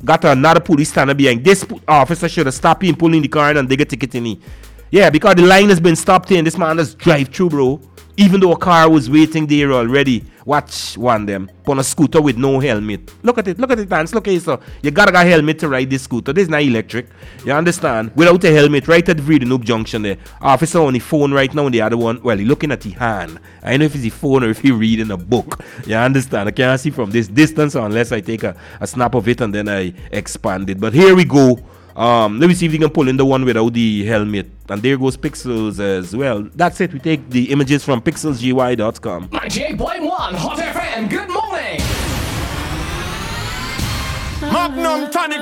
got another police standing behind. This officer should have stopped him, pulling the car and dig a ticket in it. Yeah, because the line has been stopped in. This man just drive through, bro. Even though a car was waiting there already. Watch one them on a scooter with no helmet. Look at it, Lance. Look at it, sir. You gotta got a helmet to ride this scooter. This is not electric. You understand? Without a helmet, right at the Vredenhoek junction there. Officer on the phone right now, and the other one, well, he looking at the hand. I don't know if it's the phone or if he reading a book. You understand? I can't see from this distance unless I take a snap of it and then I expand it. But here we go. Let me see if we can pull in the one without the helmet. And there goes Pixels as well. That's it. We take the images from pixelsgy.com. 98.1 Hot FM. Good morning. Magnum Tonic